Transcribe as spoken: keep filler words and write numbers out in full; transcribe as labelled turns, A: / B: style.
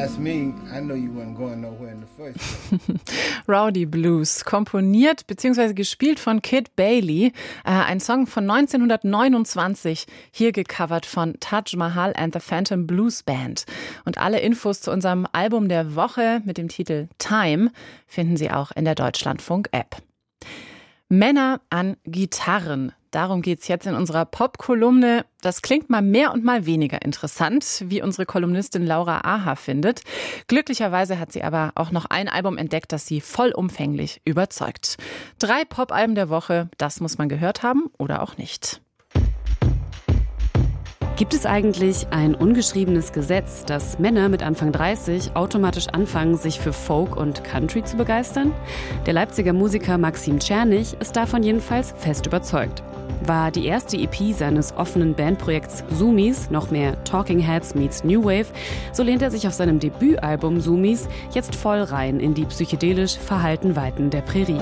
A: asked me, I know you weren't going nowhere in the first place.
B: Rowdy Blues, komponiert bzw. gespielt von Kid Bailey. Äh, ein Song von neunzehnhundertneunundzwanzig, hier gecovert von Taj Mahal and the Phantom Blues Band. Und alle Infos zu unserem Album der Woche mit dem Titel Time finden Sie auch in der Deutschlandfunk-App. Männer an Gitarren. Darum geht's jetzt in unserer Pop-Kolumne. Das klingt mal mehr und mal weniger interessant, wie unsere Kolumnistin Laura Aha findet. Glücklicherweise hat sie aber auch noch ein Album entdeckt, das sie vollumfänglich überzeugt. Drei Pop-Alben der Woche, das muss man gehört haben oder auch nicht.
C: Gibt es eigentlich ein ungeschriebenes Gesetz, dass Männer mit Anfang dreißig automatisch anfangen, sich für Folk und Country zu begeistern? Der Leipziger Musiker Maxim Czernych ist davon jedenfalls fest überzeugt. War die erste E P seines offenen Bandprojekts Zoomies noch mehr Talking Heads meets New Wave, so lehnt er sich auf seinem Debütalbum Zoomies jetzt voll rein in die psychedelisch verhallten Weiten der Prärie.